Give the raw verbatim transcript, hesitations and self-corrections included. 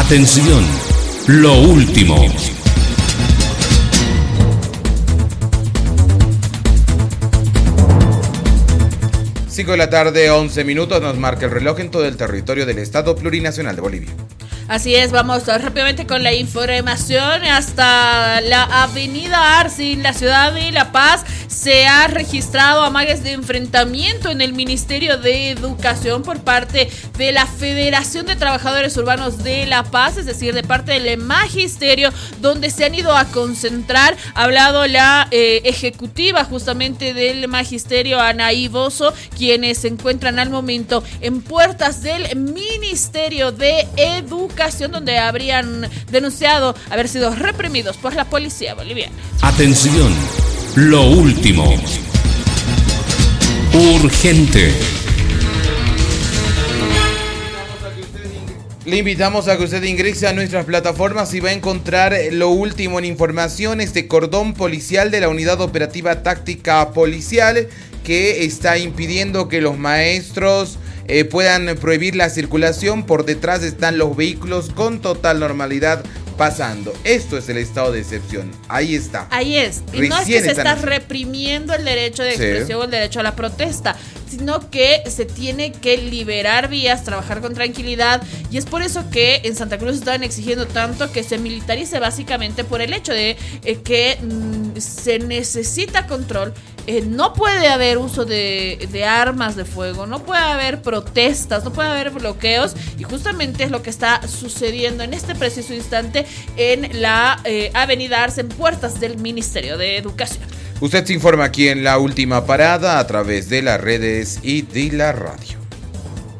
Atención, lo último. cinco de la tarde, once minutos, nos marca el reloj en todo el territorio del Estado Plurinacional de Bolivia. Así es, vamos rápidamente con la información. Hasta la avenida Arce, en la ciudad de La Paz, se ha registrado amagues de enfrentamiento en el Ministerio de Educación por parte de la Federación de Trabajadores Urbanos de La Paz, es decir, de parte del Magisterio, donde se han ido a concentrar. Ha hablado la eh, ejecutiva justamente del Magisterio, Anaí Bozo, quienes se encuentran al momento en puertas del Ministerio de Educación, donde habrían denunciado haber sido reprimidos por la policía boliviana. Atención, lo último. Urgente. Le invitamos a que usted ingrese a nuestras plataformas y va a encontrar lo último en información, este cordón policial de la Unidad Operativa Táctica Policial que está impidiendo que los maestros eh, puedan prohibir la circulación. Por detrás están los vehículos con total normalidad pasando. Esto es el estado de excepción. Ahí está. Ahí es. Y Recién no es que se está así. reprimiendo el derecho de expresión, sí, o el derecho a la protesta, sino que se tiene que liberar vías, trabajar con tranquilidad, y es por eso que en Santa Cruz estaban exigiendo tanto que se militarice, básicamente por el hecho de eh, que mm, se necesita control. Eh, no puede haber uso de, de armas de fuego, no puede haber protestas, no puede haber bloqueos, y justamente es lo que está sucediendo en este preciso instante en la eh, avenida Arce, en puertas del Ministerio de Educación. Usted se informa aquí en La Última Parada a través de las redes y de la radio.